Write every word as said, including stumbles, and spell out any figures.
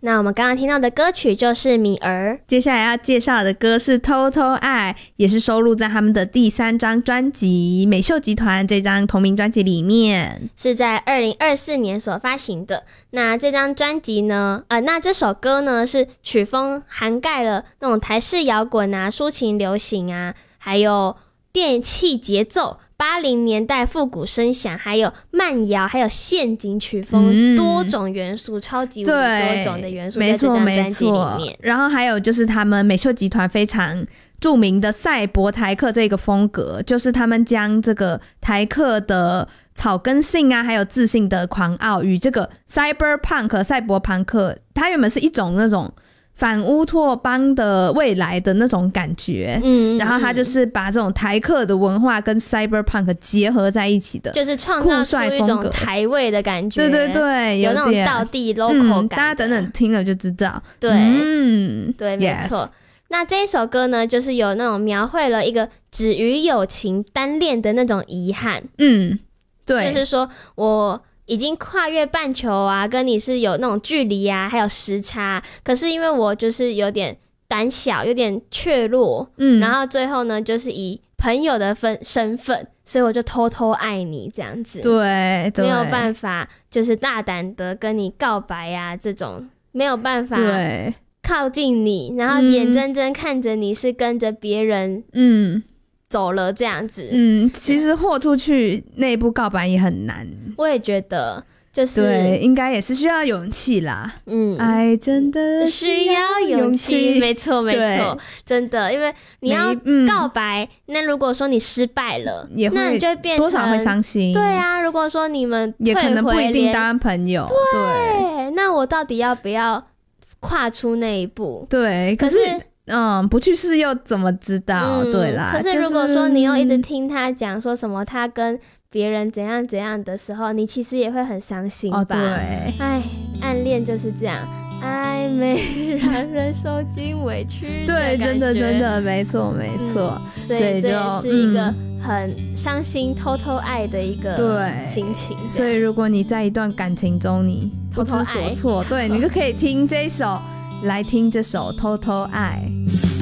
那我们刚刚听到的歌曲就是米儿， 接下来要介绍的歌是偷偷爱，也是收录在他们的第三张专辑美秀集团这张同名专辑里面， 是在二零二四年所发行的。那这张专辑呢呃，那这首歌呢是曲风涵盖了那种台式摇滚啊、抒情流行啊，还有电器节奏、八零年代复古声响，还有慢摇，还有陷阱曲风、嗯、多种元素，超级无敌多种的元素在这张专辑里面。 然后还有就是他们美秀集团非常著名的赛博台客这个风格，就是他们将这个台客的草根性啊，还有自信的狂傲与这个 cyberpunk 赛博朋克，它原本是一种那种反乌托邦的未来的那种感觉，嗯，然后他就是把这种台客的文化跟 cyberpunk 结合在一起的， 就是创造出一种台味的感觉， 对对对， 有那种道地 local 感、嗯、 大家等等听了就知道， 对， 嗯， 对，没错。那这一首歌呢，就是有那种描绘了一个只于友情单恋的那种遗憾， 嗯，对， 就是说我已经跨越半球啊，跟你是有那种距离啊，还有时差，可是因为我就是有点胆小，有点怯弱，嗯，然后最后呢，就是以朋友的分身份，所以我就偷偷爱你这样子， 对，对， 没有办法，就是大胆的跟你告白啊，这种没有办法， 对， 靠近你，然后眼睁睁看着你是跟着别人，嗯。走了这样子， 嗯，其实豁出去那一步告白也很难， 我也觉得，就是对，应该也是需要勇气啦，嗯，爱真的需要勇气，没错没错，真的，因为你要告白，嗯、那如果说你失败了， 也会那你就会变成多少会伤心， 对啊，如果说你们退回也可能不一定当朋友， 对，对，那我到底要不要跨出那一步？ 对，可是。可是嗯，不去试又怎么知道、嗯、对啦， 可是如果说你又一直听他讲说什么他跟别人怎样怎样的时候，你其实也会很伤心吧、哦、 对， 哎，暗恋就是这样，暧昧让人受尽委屈， 对，真的真的没错没错、 嗯、所以这也是一个很伤心、嗯、偷偷爱的一个心情， 所以如果你在一段感情中你不知所措，对，你就可以听这一首来听这首偷偷爱。